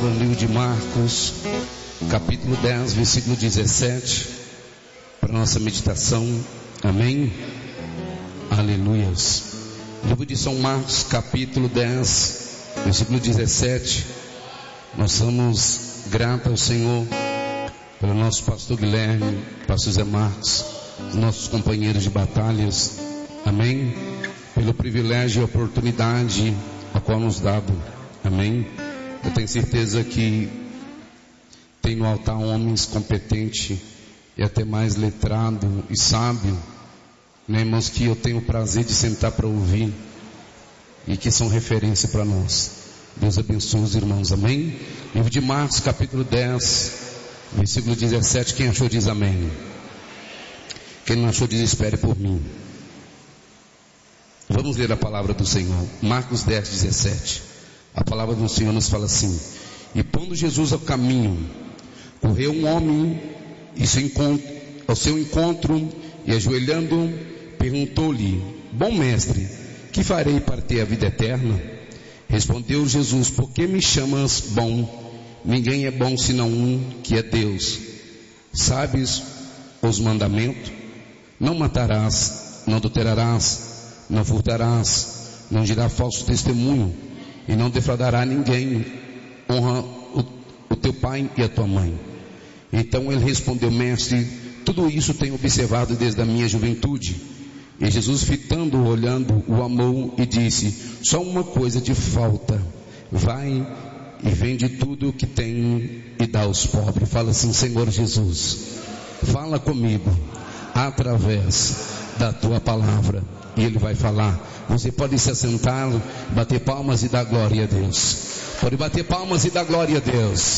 palavra no livro de Marcos, capítulo 10, versículo 17, para nossa meditação. Amém? Aleluias. Livro de São Marcos, capítulo 10, versículo 17. Nós somos gratos ao Senhor pelo nosso pastor Guilherme, pastor Zé Marcos, os nossos companheiros de batalhas. Amém? Pelo privilégio e oportunidade a qual nos dado. Amém? Eu tenho certeza que tem no altar homens competentes e até mais letrado e sábio, né, irmãos, que eu tenho o prazer de sentar para ouvir e que são referência para nós. Deus abençoe os irmãos. Amém? Livro de Marcos, capítulo 10, versículo 17. Quem achou diz amém. Quem não achou diz espere por mim. Vamos ler a palavra do Senhor. Marcos 10, 17. A palavra do Senhor nos fala assim: e pondo Jesus ao caminho, correu um homem ao seu encontro, e ajoelhando, perguntou-lhe: bom mestre, que farei para ter a vida eterna? Respondeu Jesus: por que me chamas bom? Ninguém é bom senão um, que é Deus. Sabes os mandamentos? Não matarás, não adulterarás, não furtarás, não dirá falso testemunho, e não defraudará ninguém. Honra o teu pai e a tua mãe. Então ele respondeu: mestre, tudo isso tenho observado desde a minha juventude. E Jesus, fitando-o, olhando, o amou e disse: só uma coisa te falta. Vai e vende tudo o que tem e dá aos pobres. Fala assim: Senhor Jesus, fala comigo através da tua palavra. E ele vai falar. Você pode se assentar, bater palmas e dar glória a Deus. Pode bater palmas e dar glória a Deus.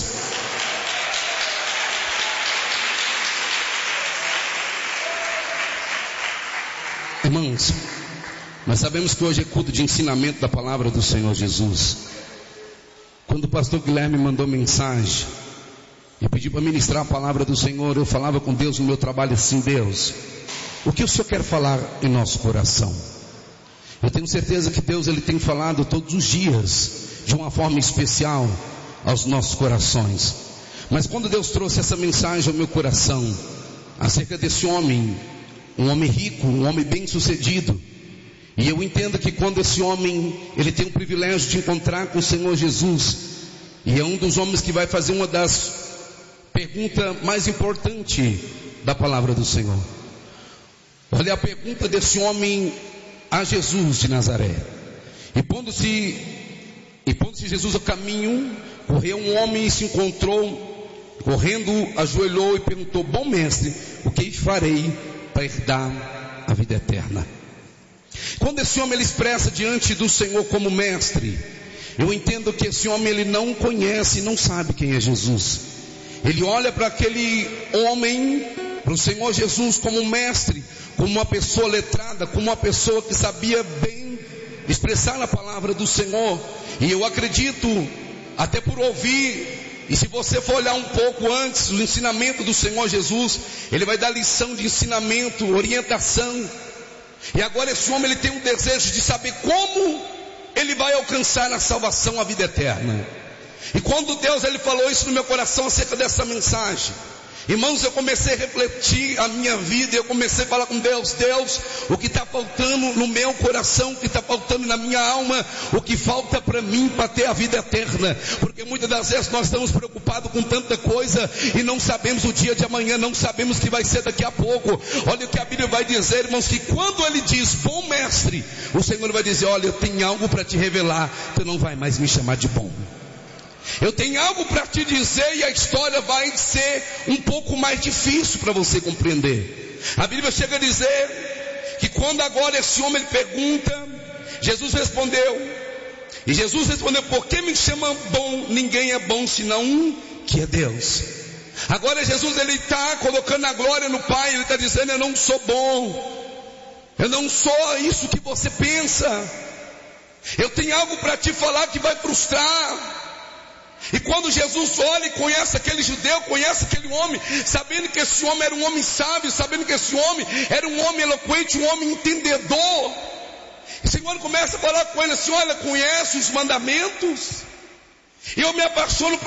Irmãos, nós sabemos que hoje é culto de ensinamento da palavra do Senhor Jesus. Quando o pastor Guilherme mandou mensagem e pediu para ministrar a palavra do Senhor, eu falava com Deus no meu trabalho assim: Deus, o que o Senhor quer falar em nosso coração? Eu tenho certeza que Deus, Ele tem falado todos os dias, de uma forma especial, aos nossos corações. Mas quando Deus trouxe essa mensagem ao meu coração, acerca desse homem, um homem rico, um homem bem sucedido, e eu entendo que quando esse homem, ele tem o privilégio de encontrar com o Senhor Jesus, e é um dos homens que vai fazer uma das perguntas mais importantes da palavra do Senhor. Olha a pergunta desse homem a Jesus de Nazaré. E pondo-se Jesus ao caminho, correu um homem e se encontrou, correndo, ajoelhou e perguntou: bom mestre, o que farei para herdar a vida eterna? Quando esse homem ele expressa diante do Senhor como mestre, eu entendo que esse homem ele não conhece, não sabe quem é Jesus. Ele olha para aquele homem, para o Senhor Jesus, como mestre, como uma pessoa letrada, como uma pessoa que sabia bem expressar a palavra do Senhor. E eu acredito, até por ouvir, e se você for olhar um pouco antes do ensinamento do Senhor Jesus, ele vai dar lição de ensinamento, orientação. E agora esse homem ele tem um desejo de saber como ele vai alcançar a salvação, a vida eterna. E quando Deus ele falou isso no meu coração acerca dessa mensagem, irmãos, eu comecei a refletir a minha vida, eu comecei a falar com Deus: Deus, o que está faltando no meu coração, o que está faltando na minha alma, o que falta para mim para ter a vida eterna? Porque muitas das vezes nós estamos preocupados com tanta coisa e não sabemos o dia de amanhã, não sabemos o que vai ser daqui a pouco. Olha o que a Bíblia vai dizer, irmãos, que quando ele diz bom mestre, o Senhor vai dizer: olha, eu tenho algo para te revelar, tu não vai mais me chamar de bom. Eu tenho algo para te dizer e a história vai ser um pouco mais difícil para você compreender. A Bíblia chega a dizer que quando agora esse homem ele pergunta, Jesus respondeu. E Jesus respondeu: por que me chama bom? Ninguém é bom senão um, que é Deus. Agora Jesus ele está colocando a glória no Pai. Ele está dizendo: eu não sou bom, eu não sou isso que você pensa. Eu tenho algo para te falar que vai frustrar. E quando Jesus olha e conhece aquele judeu, conhece aquele homem, sabendo que esse homem era um homem sábio, sabendo que esse homem era um homem eloquente, um homem entendedor, o Senhor começa a falar com ele assim: olha, conhece os mandamentos? E eu me apaixono